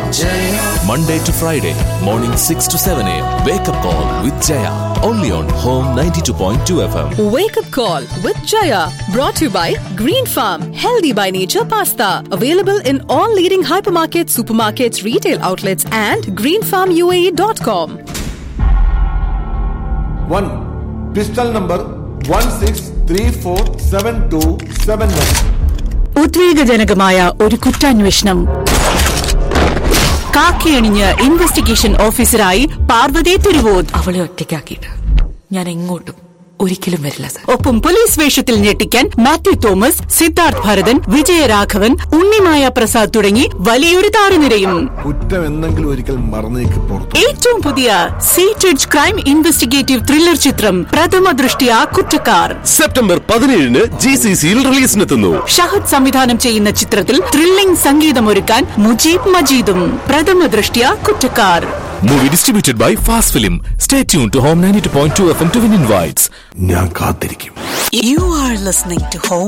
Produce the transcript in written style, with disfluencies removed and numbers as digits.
Monday to Friday, morning 6 to 7 a.m. Wake up call with Jaya. Only on Home 92.2 FM. Wake up call with Jaya. Brought to you by Green Farm. Healthy by nature pasta. Available in all leading hypermarkets, supermarkets, retail outlets and greenfarmuae.com. 1. Pistol number 16347271. ഉദ്വേഗജനകമായ ഒരു കുറ്റാന്വേഷണം. കാക്കിയണിഞ്ഞ് investigation ഓഫീസറായി പാർവതി തിരുവോത്. അവളെ ഒറ്റയ്ക്കാക്കിയിട്ട് ഞാൻ എങ്ങോട്ടും ഒരിക്കലും വരില്ല sir. ഒപ്പം police വേഷത്തിൽ ഞെട്ടിക്കാൻ Mathew Thomas, Siddharth Bharathan, Vijayaraghavan, Unnimaya Prasad തുടങ്ങി വലിയൊരു താരനിരയും. കുറ്റം എന്തെങ്കിലും ഒരിക്കൽ മറന്നേക്ക് പുറത്തു. ഏറ്റവും പുതിയ സീറ്റഡ് ക്രൈം ഇൻവെസ്റ്റിഗേറ്റീവ് ത്രില്ലർ ചിത്രം പ്രഥമ ദൃഷ്ടിയ കുറ്റക്കാർ സെപ്റ്റംബർ 17 GCCയിൽ റിലീസിനെത്തുന്നു. ഷഹദ് സംവിധാനം ചെയ്യുന്ന ചിത്രത്തിൽ ത്രില്ലിംഗ് സംഗീതമൊരുക്കാൻ മുജീബ് മജീദും. പ്രഥമ ദൃഷ്ടിയ കുറ്റക്കാർ. Movie distributed by Fast Film. Stay tuned to Home 92.2 FM to win invites. ഞാൻ കാത്തിരിക്കും. You are listening to Home